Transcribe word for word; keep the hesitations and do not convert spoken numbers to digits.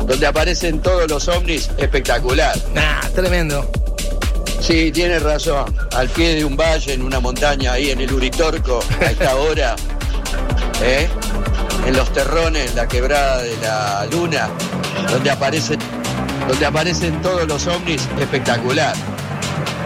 donde aparecen todos los ovnis, espectacular. Nah, tremendo. Sí, tiene razón. Al pie de un valle, en una montaña, ahí en el Uritorco, a esta hora, ¿eh? En los terrones, la quebrada de la luna, donde aparecen, donde aparecen todos los ovnis, espectacular.